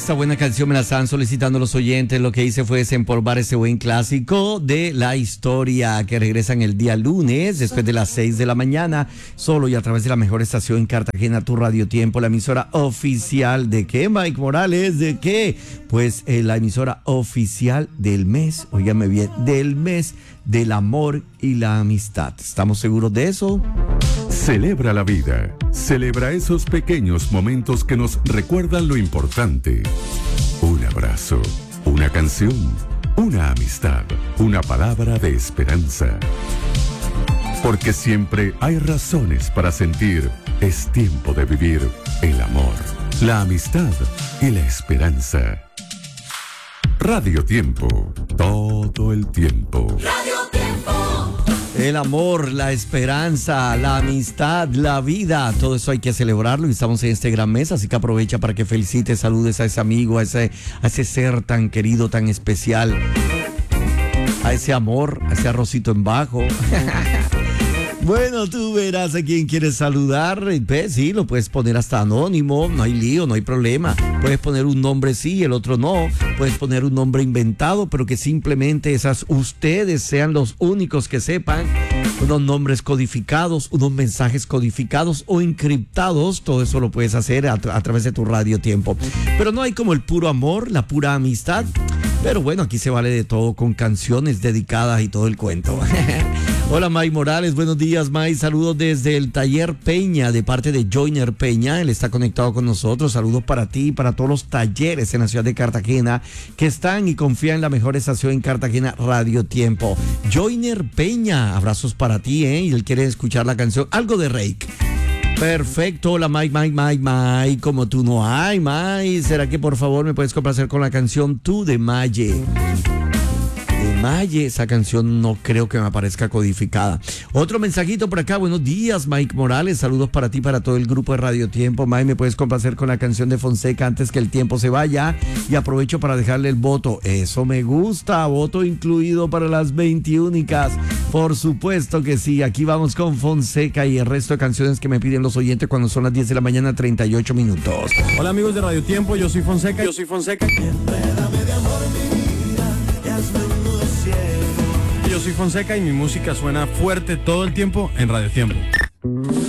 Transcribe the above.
Esta buena canción me la están solicitando los oyentes. Lo que hice fue desempolvar ese buen clásico de la historia que regresan el día lunes después de las 6 de la mañana, solo y a través de la mejor estación en Cartagena, tu Radio Tiempo, la emisora oficial de ¿qué, Mike Morales? ¿De qué? Pues la emisora oficial del mes, óigame bien, del mes del amor y la amistad. ¿Estamos seguros de eso? Celebra la vida. Celebra esos pequeños momentos que nos recuerdan lo importante. Un abrazo, una canción, una amistad, una palabra de esperanza. Porque siempre hay razones para sentir. Es tiempo de vivir el amor, la amistad y la esperanza. Radio Tiempo, todo el tiempo. Radio Tiempo. El amor, la esperanza, la amistad, la vida, todo eso hay que celebrarlo y estamos en este gran mes, así que aprovecha para que felicites, saludes a ese amigo, a ese ser tan querido, tan especial, a ese amor, a ese arrocito en bajo. Bueno, tú verás a quién quieres saludar. Pues sí, lo puedes poner hasta anónimo, no hay lío, no hay problema. Puedes poner un nombre sí y el otro no. Puedes poner un nombre inventado, pero que simplemente ustedes sean los únicos que sepan. Unos nombres codificados, unos mensajes codificados o encriptados. Todo eso lo puedes hacer a través de tu Radio Tiempo. Pero no hay como el puro amor, la pura amistad. Pero bueno, aquí se vale de todo con canciones dedicadas y todo el cuento. Hola, Mike Morales, buenos días, Mike. Saludos desde el Taller Peña, de parte de Joyner Peña. Él está conectado con nosotros. Saludos para ti y para todos los talleres en la ciudad de Cartagena que están y confían en la mejor estación en Cartagena, Radio Tiempo. Joyner Peña, abrazos para ti, y él quiere escuchar la canción Algo de Reik. Perfecto, hola Mike, como tú no hay, Mike. ¿Será que por favor me puedes complacer con la canción Tú de Maye? Esa canción no creo que me aparezca codificada. Otro mensajito por acá. Buenos días, Mike Morales. Saludos para ti, para todo el grupo de Radio Tiempo. Mike, ¿me puedes complacer con la canción de Fonseca Antes que el tiempo se vaya? Y aprovecho para dejarle el voto. Eso me gusta. Voto incluido para las 21. Por supuesto que sí. Aquí vamos con Fonseca y el resto de canciones que me piden los oyentes cuando son las 10 de la mañana, 38 minutos. Hola, amigos de Radio Tiempo. Yo soy Fonseca. Yo soy Fonseca y mi música suena fuerte todo el tiempo en Radio Tiempo.